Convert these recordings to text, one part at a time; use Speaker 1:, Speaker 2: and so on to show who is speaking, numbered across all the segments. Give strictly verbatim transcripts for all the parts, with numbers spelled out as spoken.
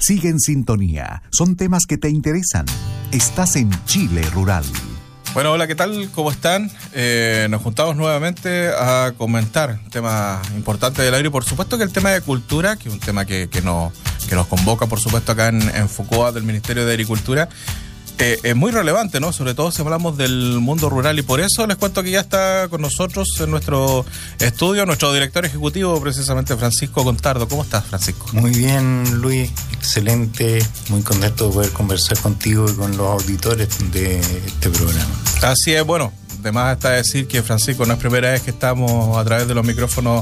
Speaker 1: Sigue en sintonía. Son temas que te interesan. Estás en Chile Rural.
Speaker 2: Bueno, hola, ¿qué tal? ¿Cómo están? Eh, nos juntamos nuevamente a comentar temas importantes del aire. Por supuesto que el tema de cultura, que es un tema que, que, nos, que nos convoca, por supuesto, acá en, en FUCOA del Ministerio de Agricultura, eh, es muy relevante, ¿no? Sobre todo si hablamos del mundo rural, y por eso les cuento que ya está con nosotros en nuestro estudio nuestro director ejecutivo, precisamente Francisco Contardo. ¿Cómo estás, Francisco?
Speaker 3: Muy bien, Luis. Excelente. Muy contento de poder conversar contigo y con los auditores de este programa.
Speaker 2: Así es, bueno, además está decir que, Francisco, no es primera vez que estamos a través de los micrófonos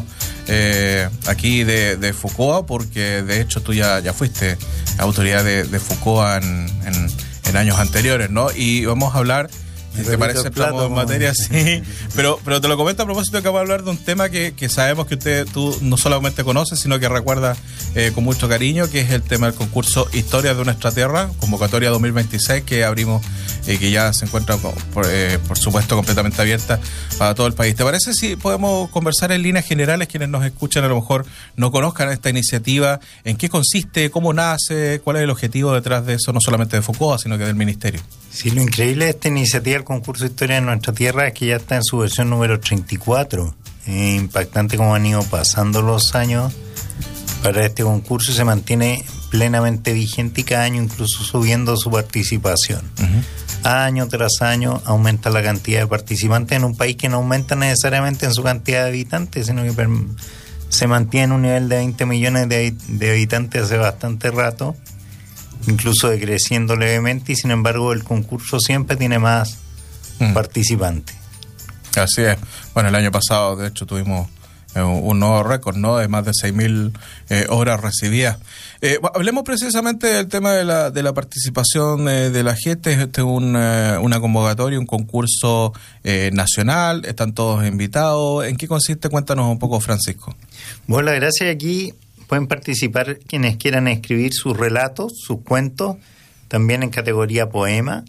Speaker 2: eh, aquí de, de FUCOA, porque de hecho tú ya, ya fuiste autoridad de, de FUCOA en, en, en años anteriores, ¿no? Y vamos a hablar, si te parece, estamos en materia, sí, pero, pero te lo comento a propósito que vamos a hablar de un tema que, que sabemos que usted, tú no solamente conoces, sino que recuerda eh, con mucho cariño, que es el tema del concurso Historia de Nuestra Tierra, convocatoria dos mil veintiséis, que abrimos y eh, que ya se encuentra, por, eh, por supuesto, completamente abierta para todo el país. ¿Te parece si podemos conversar en líneas generales? Quienes nos escuchan a lo mejor no conozcan esta iniciativa, en qué consiste, cómo nace, cuál es el objetivo detrás de eso, no solamente de FUCOA, sino que del Ministerio.
Speaker 3: Sí, lo increíble de esta iniciativa, el concurso Historia de Nuestra Tierra, es que ya está en su versión número treinta y cuatro. Es impactante cómo han ido pasando los años para este concurso y se mantiene plenamente vigente y cada año incluso subiendo su participación. Uh-huh. Año tras año aumenta la cantidad de participantes en un país que no aumenta necesariamente en su cantidad de habitantes, sino que per- se mantiene en un nivel de veinte millones de, de habitantes hace bastante rato, incluso decreciendo levemente, y sin embargo el concurso siempre tiene más mm. participantes.
Speaker 2: Así es. Bueno, el año pasado de hecho tuvimos eh, un nuevo récord, ¿no? De más de seis mil eh, horas recibidas. Eh, hablemos precisamente del tema de la de la participación eh, de la gente. Este es un, eh, una convocatoria, un concurso eh, nacional, están todos invitados. ¿En qué consiste? Cuéntanos un poco, Francisco.
Speaker 3: Bueno, la gracia aquí, pueden participar quienes quieran escribir sus relatos, sus cuentos, también en categoría poema,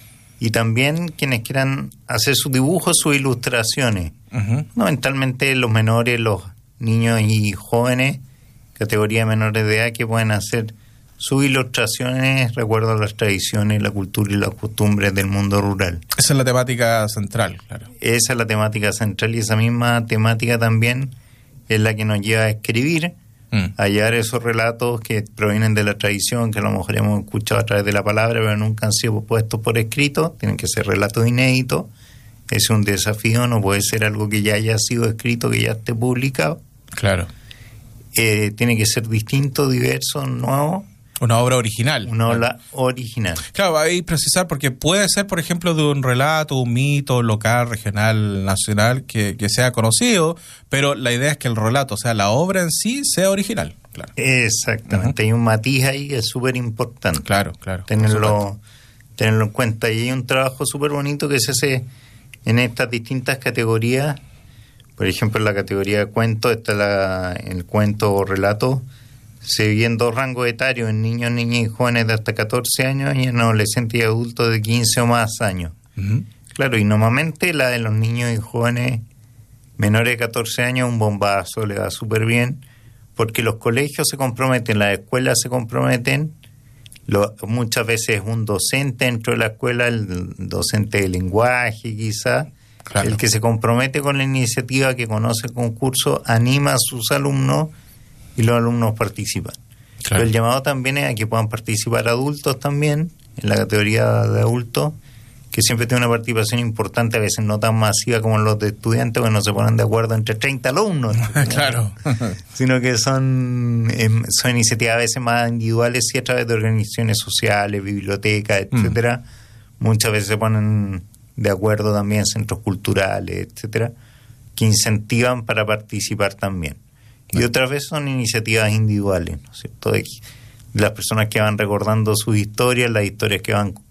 Speaker 3: y también quienes quieran hacer sus dibujos, sus ilustraciones. Uh-huh. Fundamentalmente los menores, los niños y jóvenes, categoría de menores de edad, que pueden hacer sus ilustraciones, recuerdo a las tradiciones, la cultura y las costumbres del mundo rural.
Speaker 2: Esa es la temática central, claro.
Speaker 3: Esa es la temática central, y esa misma temática también es la que nos lleva a escribir, Mm. a llevar esos relatos que provienen de la tradición, que a lo mejor hemos escuchado a través de la palabra, pero nunca han sido puestos por escrito. Tienen que ser relatos inéditos. Es un desafío, no puede ser algo que ya haya sido escrito, que ya esté publicado.
Speaker 2: Claro.
Speaker 3: Eh, tiene que ser distinto, diverso, nuevo.
Speaker 2: Una obra original.
Speaker 3: Una obra original.
Speaker 2: Claro, ahí precisar, porque puede ser, por ejemplo, de un relato, un mito local, regional, nacional, que, que sea conocido, pero la idea es que el relato, o sea, la obra en sí, sea original. Claro.
Speaker 3: Exactamente. Uh-huh. Hay un matiz ahí que es súper importante.
Speaker 2: Claro, claro.
Speaker 3: Tenerlo, tenerlo en cuenta. Y hay un trabajo súper bonito que se hace en estas distintas categorías. Por ejemplo, en la categoría de cuento, está la, el cuento o relato. Se divide en dos rangos etarios, en niños, niñas y jóvenes de hasta catorce años y en adolescentes y adultos de quince o más años. Uh-huh. Claro, y normalmente la de los niños y jóvenes menores de catorce años, un bombazo, le va súper bien, porque los colegios se comprometen, las escuelas se comprometen, lo, muchas veces un docente dentro de la escuela, el docente de lenguaje quizá, claro, el que se compromete con la iniciativa, que conoce el concurso, anima a sus alumnos y los alumnos participan. Claro. Pero el llamado también es a que puedan participar adultos también, en la categoría de adultos, que siempre tiene una participación importante, a veces no tan masiva como los de estudiantes, porque no se ponen de acuerdo entre treinta alumnos.
Speaker 2: Claro.
Speaker 3: Sino que son, eh, son iniciativas a veces más individuales y a través de organizaciones sociales, bibliotecas, etcétera. Mm. Muchas veces se ponen de acuerdo también centros culturales, etcétera, que incentivan para participar también. Y otras veces son iniciativas individuales, ¿no es cierto? De las personas que van recordando sus historias, las historias que van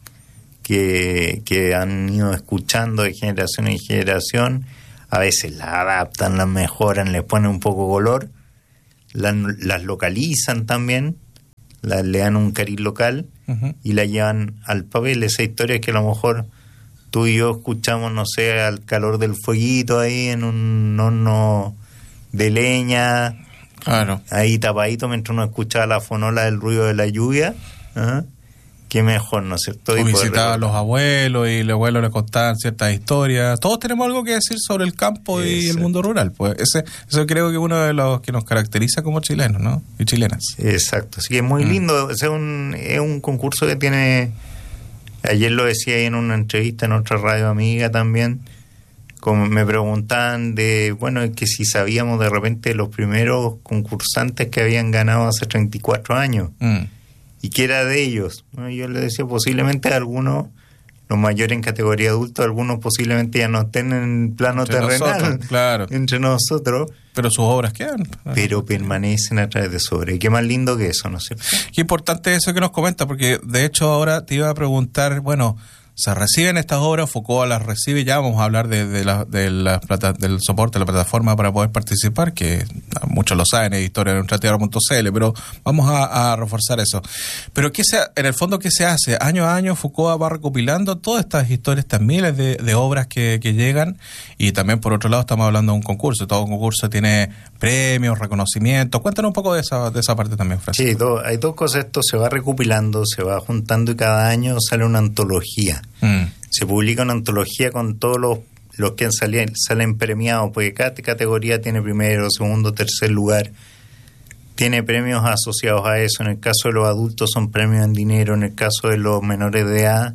Speaker 3: que, que han ido escuchando de generación en generación. A veces las adaptan, las mejoran, les ponen un poco color, las, las localizan también, las, le dan un cariz local, uh-huh, y la llevan al papel. Esa historia que a lo mejor tú y yo escuchamos, no sé, al calor del fueguito ahí en un horno de leña,
Speaker 2: Claro.
Speaker 3: Ahí tapadito mientras uno escuchaba la fonola del ruido de la lluvia. ¿Ah? Qué mejor, ¿no es cierto?
Speaker 2: O visitaba a los abuelos y los abuelos le contaban ciertas historias. Todos tenemos algo que decir sobre el campo y
Speaker 3: Exacto.
Speaker 2: el mundo rural. Pues ese, eso creo que es uno de los que nos caracteriza como chilenos, ¿no? Y chilenas.
Speaker 3: Exacto. Así que es muy mm. lindo. Es un, es un concurso que tiene... Ayer lo decía ahí en una entrevista en otra radio amiga también. Como me preguntaban de, bueno, que si sabíamos de repente los primeros concursantes que habían ganado hace treinta y cuatro años. Mm. ¿Y qué era de ellos? Bueno, yo les decía, posiblemente algunos, los mayores en categoría adulta, algunos posiblemente ya no estén en plano entre terrenal.
Speaker 2: Nosotros, claro.
Speaker 3: Entre nosotros.
Speaker 2: Pero sus obras quedan.
Speaker 3: Pero permanecen a través de sobre. Y qué más lindo que eso, ¿no es cierto?
Speaker 2: Qué importante eso que nos comenta, porque de hecho ahora te iba a preguntar, bueno... Se reciben estas obras, Foucault las recibe, ya vamos a hablar de, de la, de la plata, del soporte de la plataforma para poder participar, que muchos lo saben, es historia de nuestra tierra punto c l, pero vamos a, a reforzar eso. Pero ¿qué se, en el fondo, ¿qué se hace? Año a año Foucault va recopilando todas estas historias, estas miles de, de obras que, que llegan, y también por otro lado estamos hablando de un concurso, todo concurso tiene premios, reconocimientos. Cuéntanos un poco de esa, de esa parte también, Francisco.
Speaker 3: Sí, do, hay dos cosas, esto se va recopilando, se va juntando y cada año sale una antología. Mm. Se publica una antología con todos los, los que salen, salen premiados, porque cada categoría tiene primero, segundo, tercer lugar, tiene premios asociados a eso. En el caso de los adultos son premios en dinero, en el caso de los menores de edad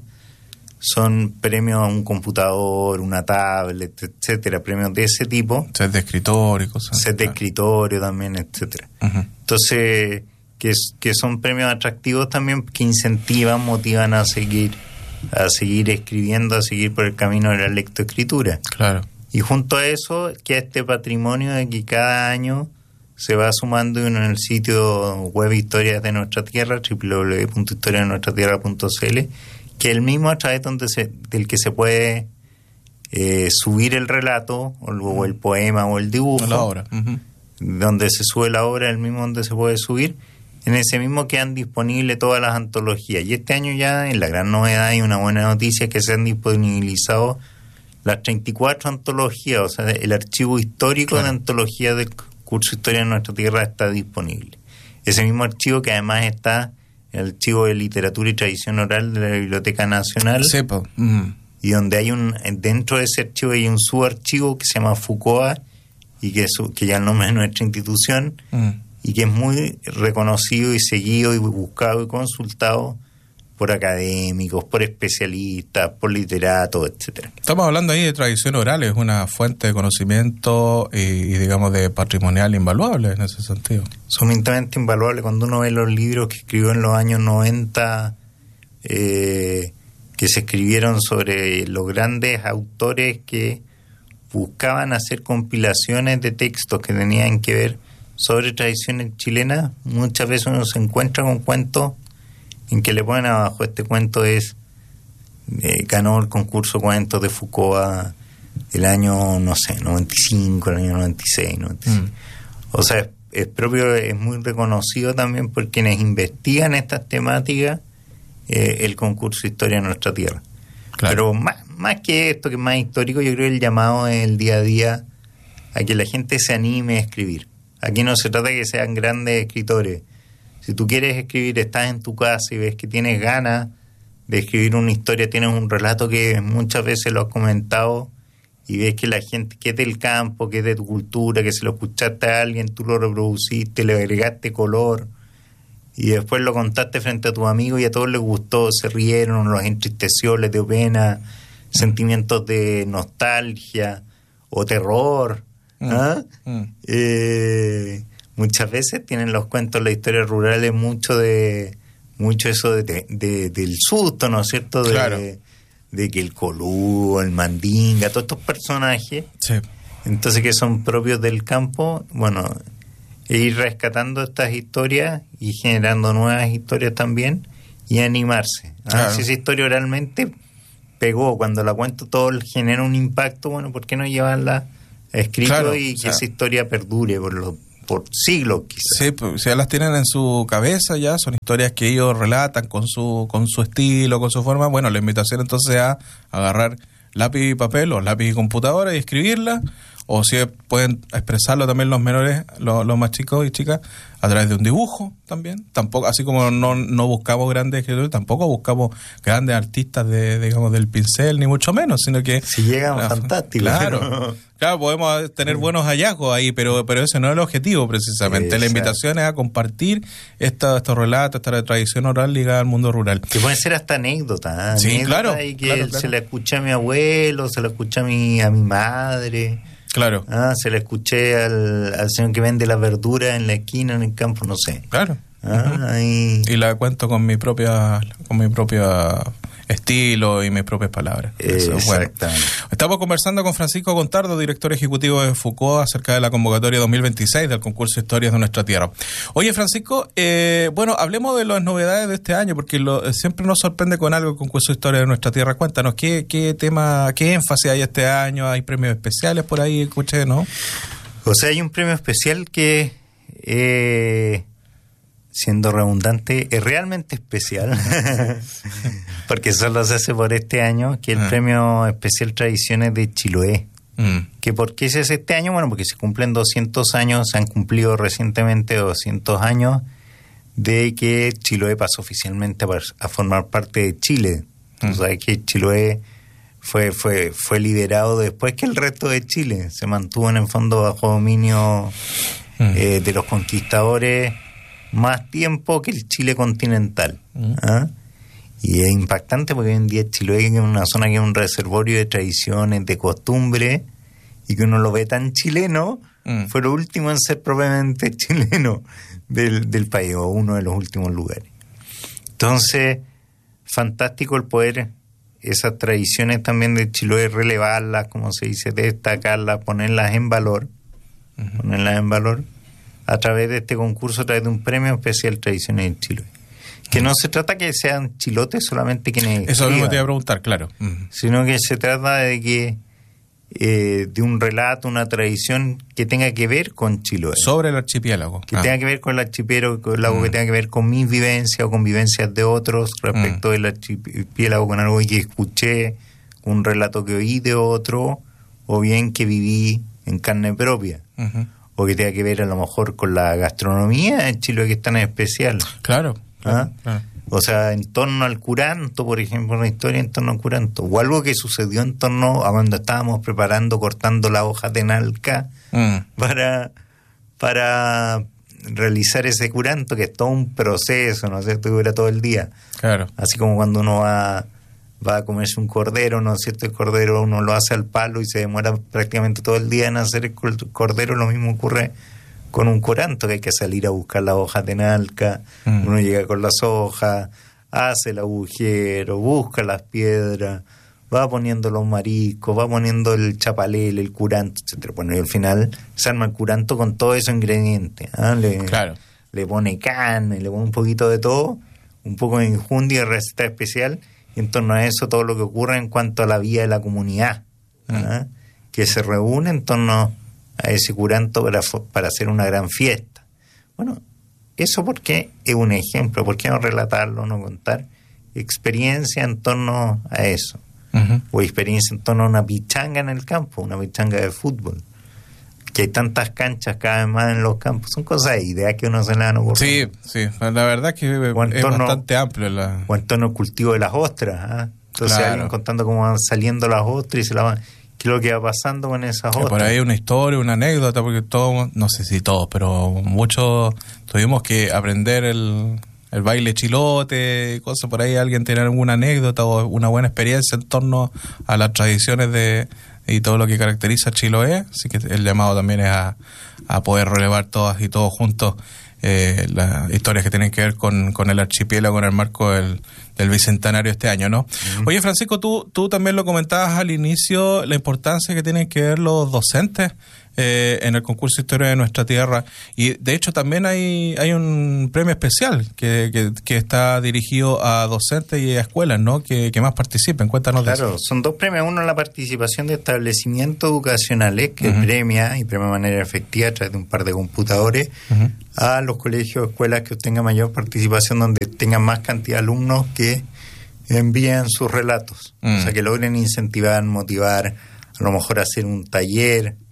Speaker 3: son premios a un computador, una tablet, etcétera, premios de ese tipo.
Speaker 2: Set de escritorio y cosas.
Speaker 3: Set de escritorio también, etcétera. Uh-huh. Entonces, que, que son premios atractivos también, que incentivan, motivan a seguir a seguir escribiendo, a seguir por el camino de la lectoescritura.
Speaker 2: Claro.
Speaker 3: Y junto a eso, que este patrimonio de que cada año se va sumando en el sitio web Historias de Nuestra Tierra, doble u doble u doble u punto historia de nuestra tierra punto c l, que es el mismo a través donde se, del que se puede eh, subir el relato, o, o el poema, o el dibujo.
Speaker 2: La obra. Uh-huh.
Speaker 3: Donde se sube la obra, el mismo donde se puede subir. En ese mismo quedan disponibles todas las antologías. Y este año ya, en la gran novedad y una buena noticia, que se han disponibilizado las treinta y cuatro antologías, o sea, el archivo histórico claro. de antologías del curso Historia de Nuestra Tierra está disponible. Ese mismo archivo que además está en el archivo de Literatura y Tradición Oral de la Biblioteca Nacional.
Speaker 2: Sí, pues. Mm.
Speaker 3: Y donde hay un, dentro de ese archivo hay un subarchivo que se llama Foucault, y que, es, que ya el nombre de nuestra institución, mm. y que es muy reconocido y seguido y buscado y consultado por académicos, por especialistas, por literatos, etcétera.
Speaker 2: Estamos hablando ahí de tradición oral, es una fuente de conocimiento y, y digamos de patrimonial invaluable en ese sentido.
Speaker 3: Sumamente invaluable. Cuando uno ve los libros que escribió en los años noventa, eh, que se escribieron sobre los grandes autores que buscaban hacer compilaciones de textos que tenían que ver sobre tradiciones chilenas, muchas veces uno se encuentra con cuentos en que le ponen abajo, este cuento es eh, ganó el concurso Cuentos de Foucault el año, no sé, noventa y cinco, el año noventa y seis, noventa y cinco. Mm. O sea, es, es propio, es muy reconocido también por quienes investigan estas temáticas, eh, el concurso Historia de Nuestra Tierra. Claro. Pero más, más que esto, que es más histórico, yo creo que el llamado es el día a día a que la gente se anime a escribir. Aquí no se trata de que sean grandes escritores. Si tú quieres escribir, estás en tu casa y ves que tienes ganas de escribir una historia, tienes un relato que muchas veces lo has comentado y ves que la gente, que es del campo, que es de tu cultura, que se lo escuchaste a alguien, tú lo reproduciste, le agregaste color y después lo contaste frente a tus amigos y a todos les gustó, se rieron, los entristeció, les dio pena, mm. sentimientos de nostalgia o terror. ¿Ah? Mm. Mm. Eh, muchas veces tienen los cuentos, las historias rurales, mucho de mucho eso de, de, de del susto, ¿no es cierto? De,
Speaker 2: claro.
Speaker 3: de, de que el Colú, el Mandinga, todos estos personajes,
Speaker 2: sí.
Speaker 3: entonces que son propios del campo, bueno, e ir rescatando estas historias y generando nuevas historias también y animarse. ¿Ah? Claro. Si esa historia realmente pegó, cuando la cuento todo genera un impacto, bueno, ¿por qué no llevarla escrito claro, y que o sea, esa historia perdure por los por siglos quizás?
Speaker 2: Sí, pues, ya las tienen en su cabeza ya, son historias que ellos relatan con su con su estilo, con su forma. Bueno, la invitación entonces a agarrar lápiz y papel o lápiz y computadora y escribirla, o si pueden expresarlo también los menores, los, los más chicos y chicas, a través de un dibujo también. Tampoco, así como no, no buscamos grandes escritores, tampoco buscamos grandes artistas de, digamos, del pincel, ni mucho menos, sino que...
Speaker 3: Si llegan, ah, fantástico.
Speaker 2: Claro, claro, podemos tener buenos hallazgos ahí, pero pero ese no es el objetivo precisamente. Exacto. La invitación es a compartir esta, estos relatos, esta tradición oral ligada al mundo rural.
Speaker 3: Que pueden ser hasta anécdotas.
Speaker 2: Sí,
Speaker 3: anécdotas
Speaker 2: claro.
Speaker 3: Y que
Speaker 2: claro, claro.
Speaker 3: se la escuché a mi abuelo, se la escuché a mi, a mi madre...
Speaker 2: Claro.
Speaker 3: Ah, se la escuché al, al señor que vende las verduras en la esquina, en el campo, no sé.
Speaker 2: Claro.
Speaker 3: Ah, y...
Speaker 2: y la cuento con mi propia con mi propia estilo y mis propias palabras. Eso, bueno. Estamos conversando con Francisco Contardo, director ejecutivo de Foucault, acerca de la convocatoria dos mil veintiséis del concurso Historias de Nuestra Tierra. Oye, Francisco, eh, bueno, hablemos de las novedades de este año, porque lo, siempre nos sorprende con algo el concurso Historias de Nuestra Tierra. Cuéntanos, ¿qué, qué tema, qué énfasis hay este año? ¿Hay premios especiales por ahí? Escuché, ¿no?
Speaker 3: O sea, hay un premio especial que... Eh... siendo redundante, es realmente especial, porque solo se hace por este año, que es el ah. Premio Especial Tradiciones de Chiloé. Mm. ¿Que por qué se hace este año? Bueno, porque se cumplen doscientos años, se han cumplido recientemente doscientos años de que Chiloé pasó oficialmente a formar parte de Chile. Mm. O sea, que Chiloé fue, fue, fue liberado después que el resto de Chile. Se mantuvo en el fondo bajo dominio mm. eh, de los conquistadores más tiempo que el Chile continental. ¿Ah? Y es impactante porque hoy en día Chiloé es una zona que es un reservorio de tradiciones, de costumbres, y que uno lo ve tan chileno, mm. fue lo último en ser propiamente chileno del, del país, o uno de los últimos lugares. Entonces, fantástico el poder, esas tradiciones también de Chiloé, relevarlas, como se dice, destacarlas, ponerlas en valor, uh-huh. ponerlas en valor, a través de este concurso, a través de un premio especial Tradiciones de Chiloé. Que no se trata que sean chilotes solamente quienes
Speaker 2: eso mismo te iba a preguntar, claro. Uh-huh.
Speaker 3: Sino que se trata de que eh, de un relato, una tradición que tenga que ver con Chiloé.
Speaker 2: Sobre el archipiélago.
Speaker 3: Que
Speaker 2: ah.
Speaker 3: tenga que ver con el archipiélago,
Speaker 2: uh-huh.
Speaker 3: que tenga que ver con mis vivencias o con vivencias de otros respecto uh-huh. del archipiélago, con algo que escuché, un relato que oí de otro, o bien que viví en carne propia. Uh-huh. O que tenga que ver a lo mejor con la gastronomía en Chile, que es tan especial.
Speaker 2: Claro.
Speaker 3: ¿Ah?
Speaker 2: claro.
Speaker 3: O sea, en torno al curanto, por ejemplo, una historia en torno al curanto. O algo que sucedió en torno a cuando estábamos preparando, cortando las hojas de nalca mm. para, para realizar ese curanto, que es todo un proceso, ¿no es cierto? Que dura todo el día.
Speaker 2: Claro.
Speaker 3: Así como cuando uno va... va a comerse un cordero, ¿no es cierto? El cordero uno lo hace al palo y se demora prácticamente todo el día en hacer el cordero. Lo mismo ocurre con un curanto, que hay que salir a buscar las hojas de nalca, mm. uno llega con las hojas, hace el agujero, busca las piedras, va poniendo los mariscos, va poniendo el chapalel, el curanto, etcétera. Bueno, y al final se arma el curanto con todos esos ingredientes. ¿eh? Le,
Speaker 2: claro. le
Speaker 3: pone carne, le pone un poquito de todo, un poco de enjundia, receta especial. Y en torno a eso todo lo que ocurre en cuanto a la vida de la comunidad, ¿eh? que se reúne en torno a ese curanto para, para hacer una gran fiesta. Bueno, eso porque es un ejemplo, ¿por qué no relatarlo, no contar experiencia en torno a eso? Uh-huh. O experiencia en torno a una pichanga en el campo, una pichanga de fútbol. Que hay tantas canchas cada vez más en los campos, son cosas de ideas que uno se le dan ocurrido.
Speaker 2: Sí, sí, la verdad es que es torno, bastante amplio. La...
Speaker 3: O en torno al cultivo de las ostras, ¿eh? Entonces claro. alguien contando cómo van saliendo las ostras y se la van... ¿Qué es lo que va pasando con esas ostras?
Speaker 2: Por ahí una historia, una anécdota, porque todos, no sé si todos, pero muchos tuvimos que aprender el, el baile chilote, cosas por ahí, alguien tiene alguna anécdota o una buena experiencia en torno a las tradiciones de y todo lo que caracteriza a Chiloé, así que el llamado también es a, a poder relevar todas y todos juntos eh, las historias que tienen que ver con, con el archipiélago en el marco del, del bicentenario este año, ¿no? Uh-huh. Oye, Francisco, tú, tú también lo comentabas al inicio, la importancia que tienen que ver los docentes eh, en el concurso Historia de Nuestra Tierra, y de hecho también hay hay un premio especial que, que, que está dirigido a docentes y a escuelas, ¿no? Que, que más participen. Cuéntanos
Speaker 3: claro,
Speaker 2: de eso.
Speaker 3: Son dos premios. Uno, la participación de establecimientos educacionales que uh-huh. premia y premia de manera efectiva a través de un par de computadores uh-huh. a los colegios o escuelas que tengan mayor participación, donde tengan más cantidad de alumnos que envían sus relatos. Uh-huh. O sea, que logren incentivar, motivar, a lo mejor hacer un taller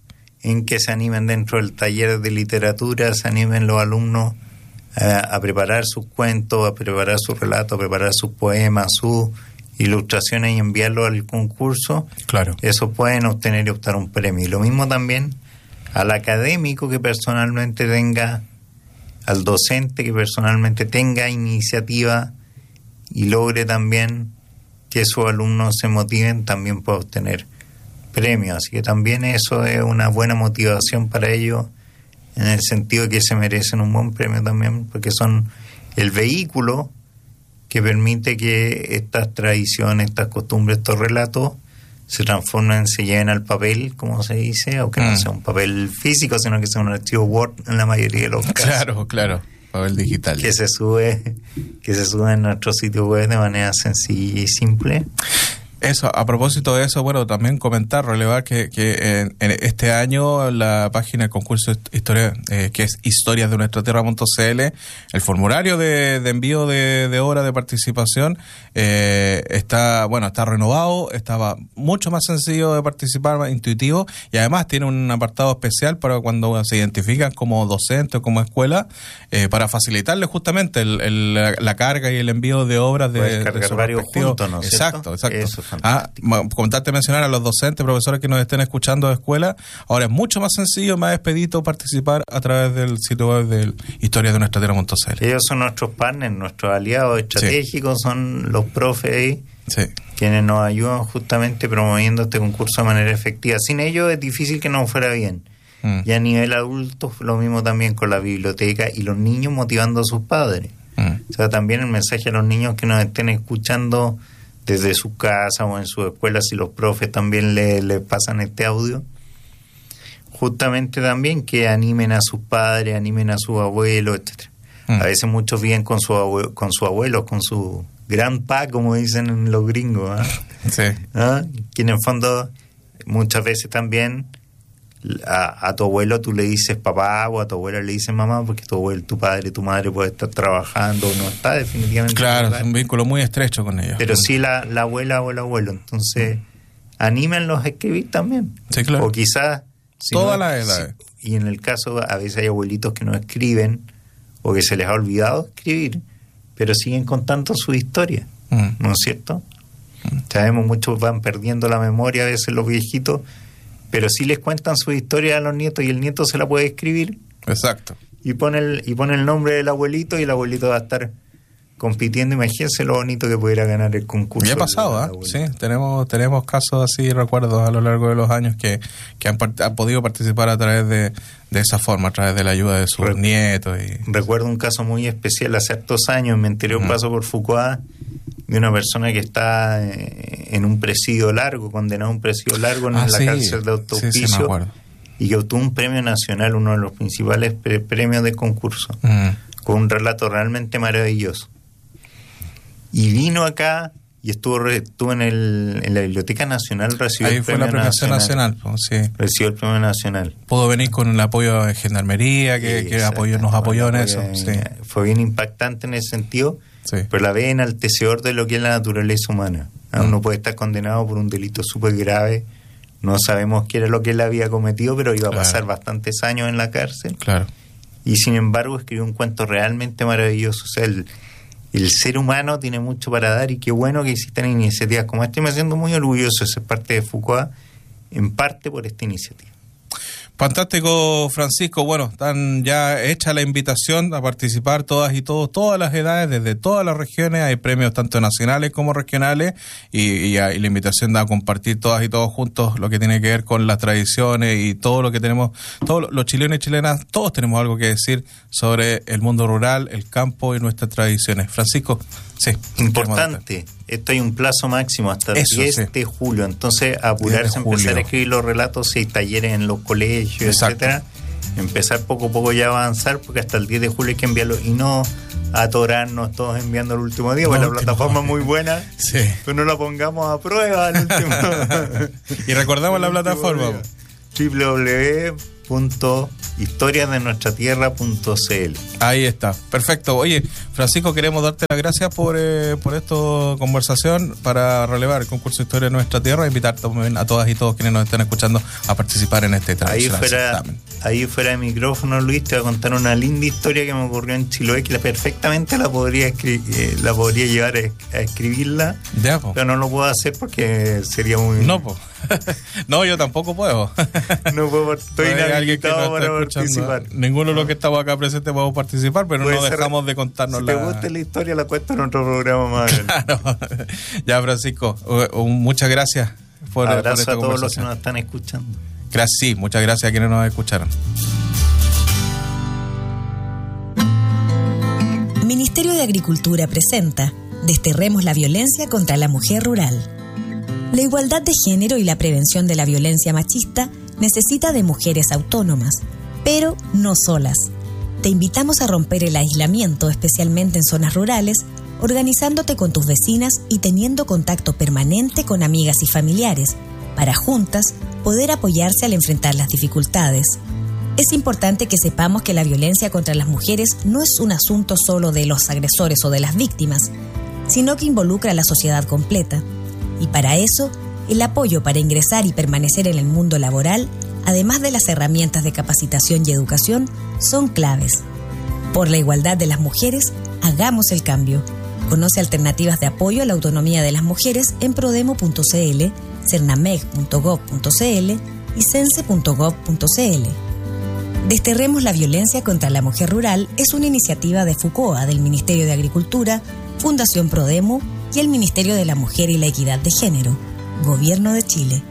Speaker 3: en que se animen dentro del taller de literatura, se animen los alumnos a, a preparar sus cuentos, a preparar sus relatos, a preparar sus poemas, sus ilustraciones y enviarlos al concurso.
Speaker 2: Claro.
Speaker 3: Eso pueden obtener y optar un premio. Y lo mismo también al académico que personalmente tenga, al docente que personalmente tenga iniciativa y logre también que sus alumnos se motiven, también puede obtener premios. Así que también eso es una buena motivación para ellos, en el sentido de que se merecen un buen premio también, porque son el vehículo que permite que estas tradiciones, estas costumbres, estos relatos se transformen, se lleven al papel, como se dice, aunque mm. no sea un papel físico, sino que sea un archivo Word en la mayoría de los casos.
Speaker 2: Claro, claro, papel digital.
Speaker 3: Que se sube, que se sube en nuestro sitio web de manera sencilla y simple.
Speaker 2: Eso, a propósito de eso, bueno, también comentar, relevar que, que en, en este año la página del concurso Historia, eh, que es historias de nuestra tierra punto c l, el formulario de, de envío de, de obras de participación eh, está, bueno, está renovado, estaba mucho más sencillo de participar, más intuitivo, y además tiene un apartado especial para cuando se identifican como docente o como escuela, eh, para facilitarle justamente el, el, la, la carga y el envío de obras de,
Speaker 3: Puedes cargar
Speaker 2: de
Speaker 3: varios puntos, ¿no?
Speaker 2: Exacto, exacto.
Speaker 3: Eso.
Speaker 2: Ah, comentarte, mencionar a los docentes, profesores que nos estén escuchando de escuela, ahora es mucho más sencillo, más expedito participar a través del sitio web del historias de nuestra tierra punto c l.
Speaker 3: Ellos son nuestros partners, nuestros aliados estratégicos, sí. Son los profes ahí,
Speaker 2: sí.
Speaker 3: quienes nos ayudan justamente promoviendo este concurso de manera efectiva. Sin ellos es difícil que nos fuera bien. Mm. Y a nivel adulto, lo mismo también con la biblioteca y los niños motivando a sus padres. Mm. O sea, también el mensaje a los niños que nos estén escuchando desde su casa o en su escuela, si los profes también le, le pasan este audio, justamente también que animen a sus padres, animen a sus abuelos, etcétera. Mm. A veces muchos viven con su abuelo, con su abuelo, con su grandpa, como dicen los gringos, ¿eh?
Speaker 2: Sí.
Speaker 3: ¿Ah? Que en el fondo muchas veces también a, a tu abuelo tú le dices papá, o a tu abuela le dices mamá, porque tu abuelo, tu padre, tu madre puede estar trabajando o no está definitivamente.
Speaker 2: Claro, es un vínculo muy estrecho con ellos.
Speaker 3: Pero sí la, la abuela o el abuelo. Entonces, anímenlos a escribir también.
Speaker 2: Sí, claro.
Speaker 3: O quizás... Si
Speaker 2: Toda
Speaker 3: no,
Speaker 2: la edad.
Speaker 3: Si, y en el caso, a veces hay abuelitos que no escriben o que se les ha olvidado escribir, pero siguen contando su historia, mm. ¿no es cierto? Mm. Sabemos, muchos van perdiendo la memoria a veces los viejitos, pero sí les cuentan su historia a los nietos y el nieto se la puede escribir.
Speaker 2: Exacto.
Speaker 3: Y pone el, y pone el nombre del abuelito y el abuelito va a estar compitiendo. Imagínense lo bonito que pudiera ganar el concurso.
Speaker 2: Ya ha pasado, ¿ah? ¿eh? Sí, tenemos tenemos casos así, recuerdos a lo largo de los años que, que han, han podido participar a través de, de esa forma, a través de la ayuda de sus Re- nietos. Y... Recuerdo un caso muy especial hace hartos años, en mi anterior uh-huh. paso por Fuqua, de una persona que está en un presidio largo, condenado a un presidio largo en ah, la sí. cárcel de Alto Hospicio, sí, sí, me acuerdo. Y que obtuvo un premio nacional, uno de los principales pre- premios de concurso, uh-huh. con un relato realmente maravilloso. Y vino acá y estuvo, estuvo en, el, en la Biblioteca Nacional, recibió Ahí
Speaker 3: el
Speaker 2: fue
Speaker 3: premio
Speaker 2: la premiación nacional,
Speaker 3: nacional
Speaker 2: nacional pues, sí.
Speaker 3: Recibió el premio nacional.
Speaker 2: Pudo venir con el apoyo de Gendarmería, que, que apoyó, nos apoyó en eso. Sí.
Speaker 3: Fue bien impactante en ese sentido,
Speaker 2: sí.
Speaker 3: pero la ve enaltecedor de lo que es la naturaleza humana. Mm. Uno puede estar condenado por un delito súper grave, no sabemos qué era lo que él había cometido, pero iba a
Speaker 2: claro.
Speaker 3: pasar bastantes años en la cárcel.
Speaker 2: Claro.
Speaker 3: Y sin embargo escribió un cuento realmente maravilloso. O sea, el, el ser humano tiene mucho para dar y qué bueno que existan iniciativas como esta. Y me siento muy orgulloso de ser parte de Fuqua, en parte por esta iniciativa.
Speaker 2: Fantástico, Francisco. Bueno, están ya hecha la invitación a participar todas y todos, todas las edades, desde todas las regiones. Hay premios tanto nacionales como regionales y, y, y la invitación da a compartir todas y todos juntos lo que tiene que ver con las tradiciones y todo lo que tenemos, todos los chilenos y chilenas, todos tenemos algo que decir sobre el mundo rural, el campo y nuestras tradiciones. Francisco, sí.
Speaker 3: Importante. Esto hay un plazo máximo hasta el Eso, diez sí. de julio, entonces apurarse, empezar a escribir los relatos, si hay talleres en los colegios, Exacto. etcétera, empezar poco a poco ya a avanzar, porque hasta el diez de julio hay que enviarlo y no atorarnos todos enviando el último día, no, porque la plataforma es muy buena,
Speaker 2: sí.
Speaker 3: pero no la pongamos a prueba al último.
Speaker 2: Y recordamos la plataforma
Speaker 3: doble u doble u doble u punto historias de nuestra tierra punto c l.
Speaker 2: Ahí está, perfecto. Oye, Francisco, queremos darte las gracias por, eh, por esta conversación para relevar el concurso Historia de Nuestra Tierra e invitar también a todas y todos quienes nos estén escuchando a participar en este
Speaker 3: ahí fuera, ahí fuera de micrófono, Luis, te voy a contar una linda historia que me ocurrió en Chiloé, que la perfectamente la podría escri- eh, la podría llevar a, a escribirla,
Speaker 2: ya, po.
Speaker 3: Pero no lo puedo hacer porque sería muy...
Speaker 2: No, po. No, yo tampoco puedo.
Speaker 3: No puedo, estoy
Speaker 2: no
Speaker 3: inhabilitado no para participar.
Speaker 2: Ninguno de los que estamos acá presentes podemos participar, pero no dejamos de contarnos
Speaker 3: si
Speaker 2: la...
Speaker 3: Si te gusta la historia, la cuento en otro programa más.
Speaker 2: Claro. Ya, Francisco, muchas gracias por,
Speaker 3: Abrazo
Speaker 2: por esta
Speaker 3: a todos
Speaker 2: conversación.
Speaker 3: los que nos están escuchando.
Speaker 2: Gracias, sí, muchas gracias a quienes nos escucharon.
Speaker 4: Ministerio de Agricultura presenta Desterremos la violencia contra la mujer rural. La igualdad de género y la prevención de la violencia machista necesita de mujeres autónomas, pero no solas. Te invitamos a romper el aislamiento, especialmente en zonas rurales, organizándote con tus vecinas y teniendo contacto permanente con amigas y familiares, para juntas poder apoyarse al enfrentar las dificultades. Es importante que sepamos que la violencia contra las mujeres no es un asunto solo de los agresores o de las víctimas, sino que involucra a la sociedad completa. Y para eso, el apoyo para ingresar y permanecer en el mundo laboral, además de las herramientas de capacitación y educación, son claves. Por la igualdad de las mujeres, hagamos el cambio. Conoce alternativas de apoyo a la autonomía de las mujeres en prodemo punto c l, cernameg punto gov punto c l y cense punto gov punto c l. Desterremos la violencia contra la mujer rural es una iniciativa de FUCOA, del Ministerio de Agricultura, Fundación Prodemo y el Ministerio de la Mujer y la Equidad de Género, Gobierno de Chile.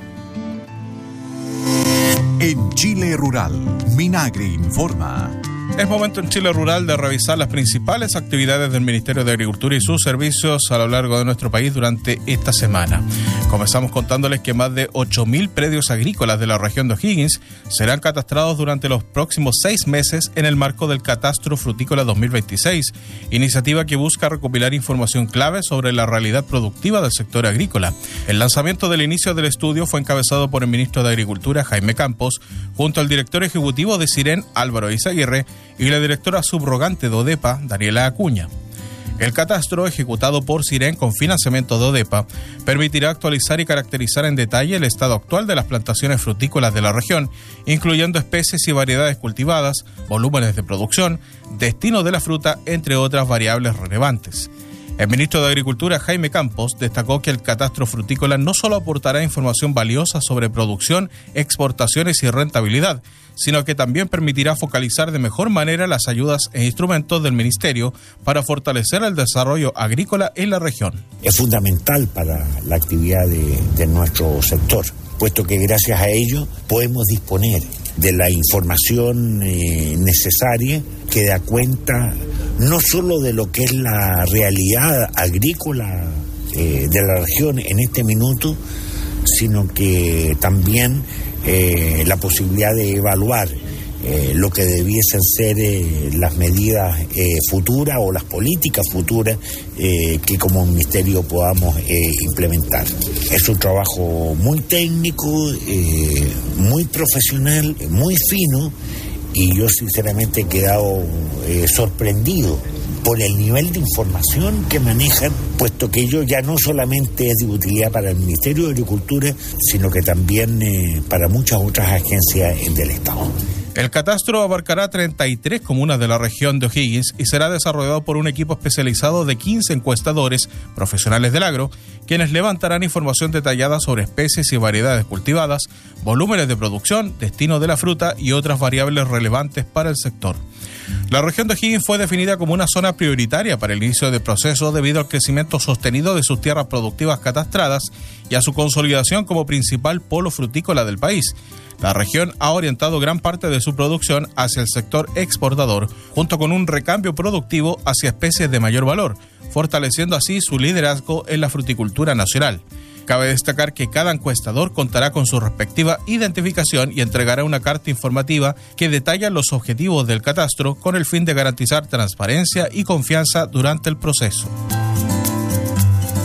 Speaker 1: En Chile Rural, Minagri informa.
Speaker 2: Es momento en Chile Rural de revisar las principales actividades del Ministerio de Agricultura y sus servicios a lo largo de nuestro país durante esta semana. Comenzamos contándoles que más de ocho mil predios agrícolas de la región de O'Higgins serán catastrados durante los próximos seis meses en el marco del Catastro Frutícola dos mil veintiséis, iniciativa que busca recopilar información clave sobre la realidad productiva del sector agrícola. El lanzamiento del inicio del estudio fue encabezado por el ministro de Agricultura, Jaime Campos, junto al director ejecutivo de Ciren, Álvaro Izaguirre, y la directora subrogante de ODEPA, Daniela Acuña. El catastro, ejecutado por Ciren con financiamiento de ODEPA, permitirá actualizar y caracterizar en detalle el estado actual de las plantaciones frutícolas de la región, incluyendo especies y variedades cultivadas, volúmenes de producción, destino de la fruta, entre otras variables relevantes. El ministro de Agricultura, Jaime Campos, destacó que el catastro frutícola no solo aportará información valiosa sobre producción, exportaciones y rentabilidad, sino que también permitirá focalizar de mejor manera las ayudas e instrumentos del Ministerio para fortalecer el desarrollo agrícola en la región.
Speaker 5: Es fundamental para la actividad de, de nuestro sector, puesto que gracias a ello podemos disponer de la información eh, necesaria que da cuenta no solo de lo que es la realidad agrícola eh, de la región en este minuto, sino que también eh, la posibilidad de evaluar eh, lo que debiesen ser eh, las medidas eh, futuras o las políticas futuras eh, que como ministerio podamos eh, implementar. Es un trabajo muy técnico, eh, muy profesional, muy fino, y yo sinceramente he quedado eh, sorprendido por el nivel de información que manejan, puesto que ello ya no solamente es de utilidad para el Ministerio de Agricultura, sino que también eh, para muchas otras agencias del Estado.
Speaker 2: El catastro abarcará treinta y tres comunas de la región de O'Higgins y será desarrollado por un equipo especializado de quince encuestadores profesionales del agro, quienes levantarán información detallada sobre especies y variedades cultivadas, volúmenes de producción, destino de la fruta y otras variables relevantes para el sector. La región de O'Higgins fue definida como una zona prioritaria para el inicio del proceso debido al crecimiento sostenido de sus tierras productivas catastradas y a su consolidación como principal polo frutícola del país. La región ha orientado gran parte de su producción hacia el sector exportador, junto con un recambio productivo hacia especies de mayor valor, fortaleciendo así su liderazgo en la fruticultura nacional. Cabe destacar que cada encuestador contará con su respectiva identificación y entregará una carta informativa que detalla los objetivos del catastro con el fin de garantizar transparencia y confianza durante el proceso.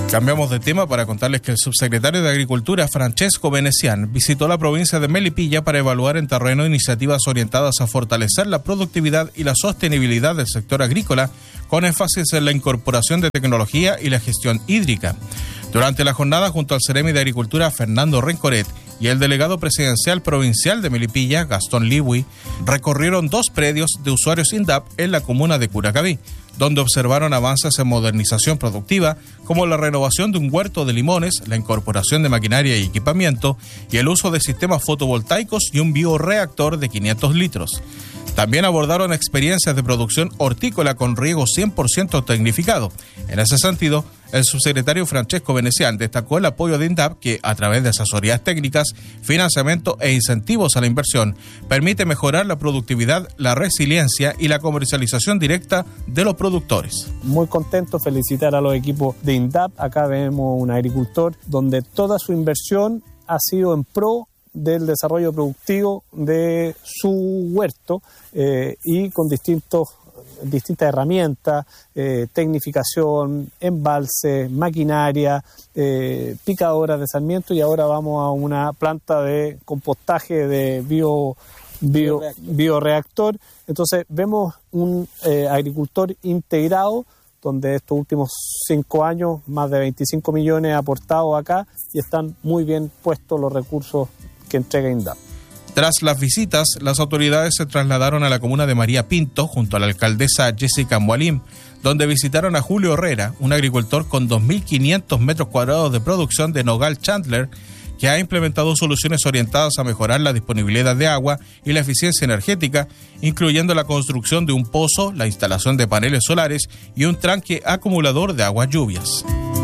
Speaker 2: Cambiamos de tema para contarles que el subsecretario de Agricultura, Francesco Venecian, visitó la provincia de Melipilla para evaluar en terreno iniciativas orientadas a fortalecer la productividad y la sostenibilidad del sector agrícola, con énfasis en la incorporación de tecnología y la gestión hídrica. Durante la jornada, junto al Seremi de Agricultura, Fernando Rencoret, y el delegado presidencial provincial de Melipilla, Gastón Liwi, recorrieron dos predios de usuarios INDAP en la comuna de Curacaví, donde observaron avances en modernización productiva, como la renovación de un huerto de limones, la incorporación de maquinaria y equipamiento, y el uso de sistemas fotovoltaicos y un bioreactor de quinientos litros. También abordaron experiencias de producción hortícola con riego cien por ciento tecnificado. En ese sentido, el subsecretario Francesco Venecian destacó el apoyo de INDAP que, a través de asesorías técnicas, financiamiento e incentivos a la inversión, permite mejorar la productividad, la resiliencia y la comercialización directa de los productores.
Speaker 6: Muy contento, felicitar a los equipos de INDAP. Acá vemos un agricultor donde toda su inversión ha sido en pro del desarrollo productivo de su huerto eh, y con distintos, distintas herramientas, eh, tecnificación, embalse, maquinaria, eh, picadoras de sarmiento, y ahora vamos a una planta de compostaje de bio, bio, bioreactor. Entonces vemos un eh, agricultor integrado, donde estos últimos cinco años más de veinticinco millones aportados acá, y están muy bien puestos los recursos que entrega INDAP.
Speaker 2: Tras las visitas, las autoridades se trasladaron a la comuna de María Pinto junto a la alcaldesa Jessica Mbualim, donde visitaron a Julio Herrera, un agricultor con dos mil quinientos metros cuadrados de producción de nogal Chandler, que ha implementado soluciones orientadas a mejorar la disponibilidad de agua y la eficiencia energética, incluyendo la construcción de un pozo, la instalación de paneles solares y un tranque acumulador de aguas lluvias.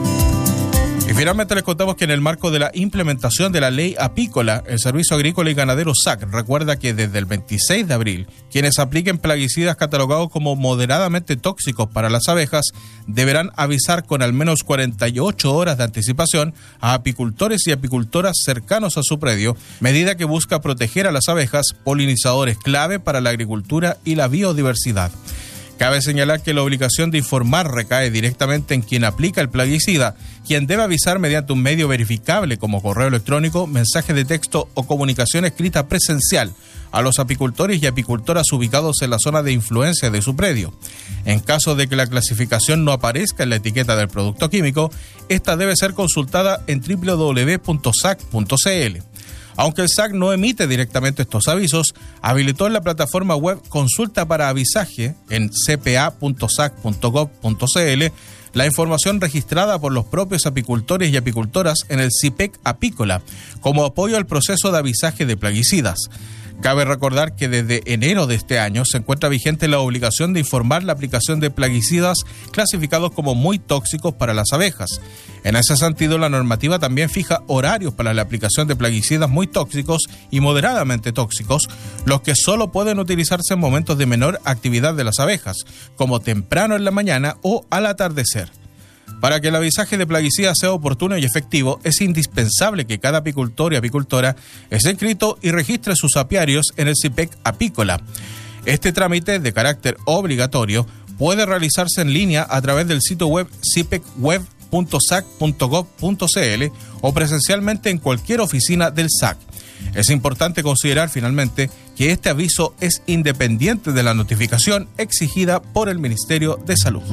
Speaker 2: Y finalmente les contamos que en el marco de la implementación de la ley apícola, el Servicio Agrícola y Ganadero S A C recuerda que desde el veintiséis de abril, quienes apliquen plaguicidas catalogados como moderadamente tóxicos para las abejas deberán avisar con al menos cuarenta y ocho horas de anticipación a apicultores y apicultoras cercanos a su predio, medida que busca proteger a las abejas, polinizadores clave para la agricultura y la biodiversidad. Cabe señalar que la obligación de informar recae directamente en quien aplica el plaguicida, quien debe avisar mediante un medio verificable como correo electrónico, mensaje de texto o comunicación escrita presencial a los apicultores y apicultoras ubicados en la zona de influencia de su predio. En caso de que la clasificación no aparezca en la etiqueta del producto químico, esta debe ser consultada en doble u doble u doble u punto s a c punto c l. Aunque el S A C no emite directamente estos avisos, habilitó en la plataforma web Consulta para Avisaje en c p a punto s a c punto gov punto c l la información registrada por los propios apicultores y apicultoras en el C I P E C apícola como apoyo al proceso de avisaje de plaguicidas. Cabe recordar que desde enero de este año se encuentra vigente la obligación de informar la aplicación de plaguicidas clasificados como muy tóxicos para las abejas. En ese sentido, la normativa también fija horarios para la aplicación de plaguicidas muy tóxicos y moderadamente tóxicos, los que solo pueden utilizarse en momentos de menor actividad de las abejas, como temprano en la mañana o al atardecer. Para que el avisaje de plaguicidas sea oportuno y efectivo, es indispensable que cada apicultor y apicultora esté inscrito y registre sus apiarios en el C I P E C apícola. Este trámite, de carácter obligatorio, puede realizarse en línea a través del sitio web c i p e c web punto s a c punto gov punto c l o presencialmente en cualquier oficina del S A C. Es importante considerar finalmente que este aviso es independiente de la notificación exigida por el Ministerio de Salud.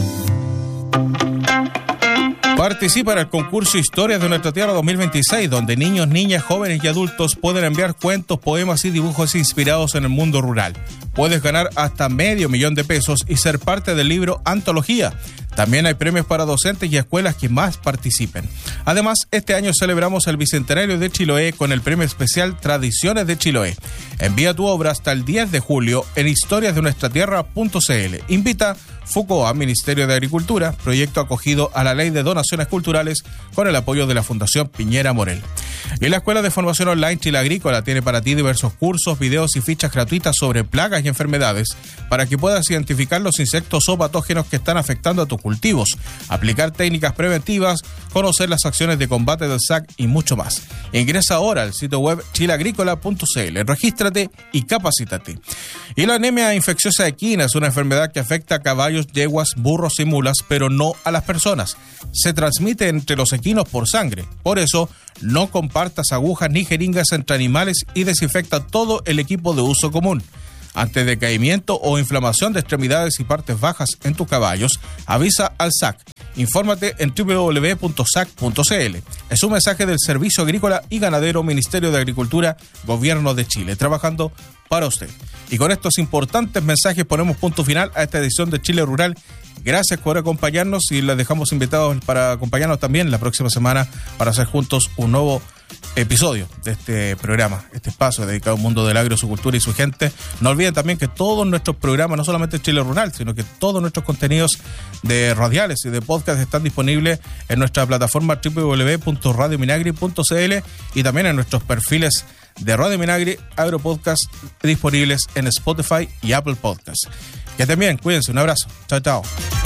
Speaker 2: Participa en el concurso Historias de Nuestra Tierra dos mil veintiséis, donde niños, niñas, jóvenes y adultos pueden enviar cuentos, poemas y dibujos inspirados en el mundo rural. Puedes ganar hasta medio millón de pesos y ser parte del libro Antología. También hay premios para docentes y escuelas que más participen. Además, este año celebramos el Bicentenario de Chiloé con el premio especial Tradiciones de Chiloé. Envía tu obra hasta el diez de julio en historias de nuestra tierra punto c l. Invita FUCOA, Ministerio de Agricultura, proyecto acogido a la Ley de Donaciones Culturales con el apoyo de la Fundación Piñera Morel. Y la Escuela de Formación Online Chile Agrícola tiene para ti diversos cursos, videos y fichas gratuitas sobre plagas y enfermedades para que puedas identificar los insectos o patógenos que están afectando a tus cultivos, aplicar técnicas preventivas, conocer las acciones de combate del S A C y mucho más. Ingresa ahora al sitio web chile agrícola punto c l, regístrate y capacítate. Y la anemia infecciosa equina es una enfermedad que afecta a caballos, yeguas, burros y mulas, pero no a las personas. Se transmite entre los equinos por sangre. Por eso, no compartas agujas ni jeringas entre animales y desinfecta todo el equipo de uso común. Ante decaimiento o inflamación de extremidades y partes bajas en tus caballos, avisa al S A C. Infórmate en doble u doble u doble u punto s a c punto c l. Es un mensaje del Servicio Agrícola y Ganadero, Ministerio de Agricultura, Gobierno de Chile, trabajando para usted. Y con estos importantes mensajes ponemos punto final a esta edición de Chile Rural. Gracias por acompañarnos y les dejamos invitados para acompañarnos también la próxima semana para hacer juntos un nuevo episodio de este programa, este espacio dedicado al mundo del agro, su cultura y su gente. No olviden también que todos nuestros programas, no solamente Chile Rural, sino que todos nuestros contenidos de radiales y de podcast están disponibles en nuestra plataforma doble u doble u doble u punto radio minagri punto c l y también en nuestros perfiles de Radio Minagri Agropodcast disponibles en Spotify y Apple Podcasts. Que estén bien, cuídense, un abrazo. Chao, chao.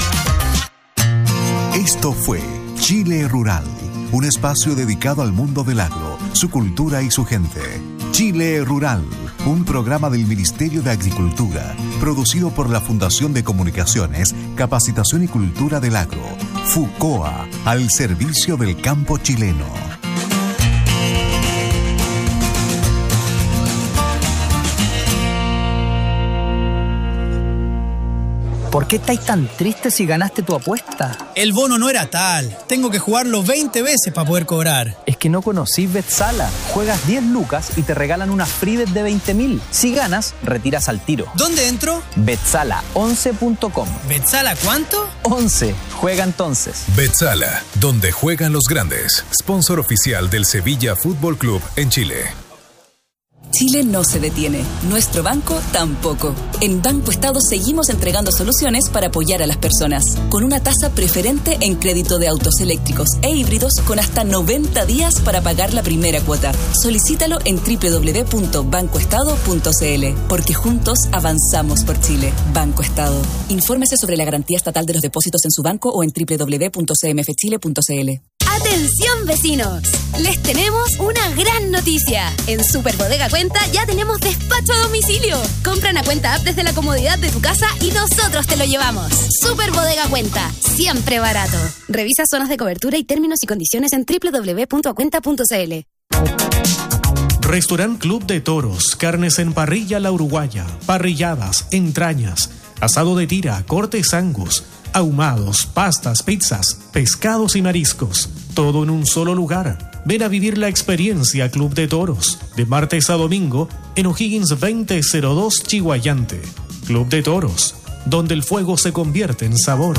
Speaker 1: Esto fue Chile Rural, un espacio dedicado al mundo del agro, su cultura y su gente. Chile Rural, un programa del Ministerio de Agricultura, producido por la Fundación de Comunicaciones, Capacitación y Cultura del Agro, FUCOA, al servicio del campo chileno.
Speaker 7: ¿Por qué estáis tan tristes si ganaste tu apuesta?
Speaker 8: El bono no era tal. Tengo que jugarlo veinte veces para poder cobrar.
Speaker 7: Es que no conocís Betsala. Juegas diez lucas y te regalan una free bet de veinte mil. Si ganas, retiras al tiro.
Speaker 8: ¿Dónde entro?
Speaker 7: Betsala once punto com.
Speaker 8: ¿Betsala cuánto?
Speaker 7: once. Juega entonces.
Speaker 9: Betsala, donde juegan los grandes. Sponsor oficial del Sevilla Fútbol Club en Chile.
Speaker 10: Chile no se detiene, nuestro banco tampoco. En Banco Estado seguimos entregando soluciones para apoyar a las personas, con una tasa preferente en crédito de autos eléctricos e híbridos con hasta noventa días para pagar la primera cuota. Solicítalo en doble u doble u doble u punto banco estado punto c l, porque juntos avanzamos por Chile. Banco Estado. Infórmese sobre la garantía estatal de los depósitos en su banco o en doble u doble u doble u punto c m f chile punto c l.
Speaker 11: ¡Atención, vecinos! Les tenemos una gran noticia. En Super Bodega Cuenta ya tenemos despacho a domicilio. Compra una cuenta app desde la comodidad de tu casa y nosotros te lo llevamos. Super Bodega Cuenta, siempre barato. Revisa zonas de cobertura y términos y condiciones en doble u doble u doble u punto cuenta punto c l.
Speaker 12: Restaurant Club de Toros, carnes en parrilla la uruguaya, parrilladas, entrañas, asado de tira, cortes angus, ahumados, pastas, pizzas, pescados y mariscos. Todo en un solo lugar. Ven a vivir la experiencia Club de Toros, de martes a domingo, en O'Higgins veinte cero dos Chihuayante. Club de Toros, donde el fuego se convierte en sabor.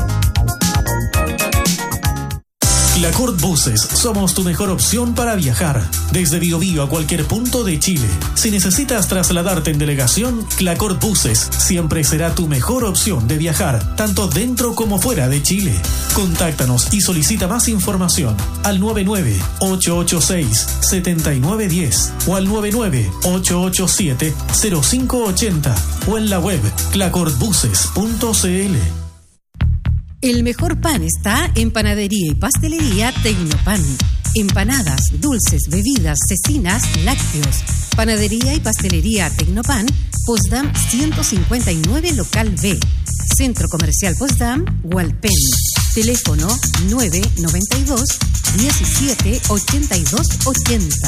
Speaker 12: Clacort Buses, somos tu mejor opción para viajar. Desde Biobío a cualquier punto de Chile. Si necesitas trasladarte en delegación, Clacort Buses siempre será tu mejor opción de viajar, tanto dentro como fuera de Chile. Contáctanos y solicita más información al nueve nueve ocho ocho seis siete nueve uno cero o al nueve nueve ocho ocho siete cero cinco ocho cero o en la web clacort buses punto c l.
Speaker 13: El mejor pan está en Panadería y Pastelería Tecnopan. Empanadas, dulces, bebidas, cecinas, lácteos. Panadería y Pastelería Tecnopan, Potsdam ciento cincuenta y nueve, Local B. Centro Comercial Potsdam, Hualpén. Teléfono nueve nueve dos, diecisiete, ochenta y dos, ochenta.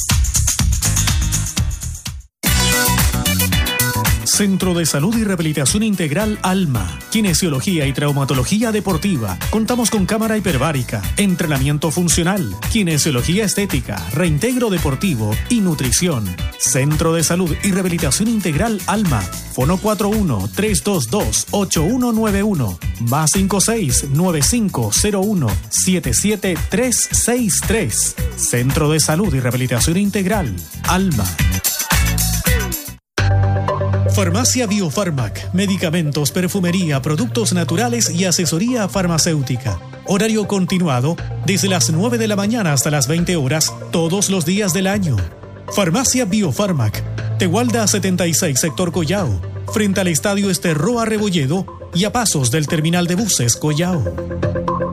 Speaker 12: Centro de Salud y Rehabilitación Integral Alma, Kinesiología y Traumatología Deportiva. Contamos con cámara hiperbárica, entrenamiento funcional, kinesiología estética, reintegro deportivo y nutrición. Centro de Salud y Rehabilitación Integral Alma. Fono cuatro uno, tres dos dos, ocho uno nueve uno, más cinco seis, nueve cinco cero uno, siete siete tres seis tres. Centro de Salud y Rehabilitación Integral Alma. Farmacia Biofarmac, medicamentos, perfumería, productos naturales y asesoría farmacéutica. Horario continuado desde las nueve de la mañana hasta las veinte horas todos los días del año. Farmacia Biofarmac, Tegualda setenta y seis, sector Collao, frente al Estadio Esterroa Rebolledo y a pasos del terminal de buses Collao.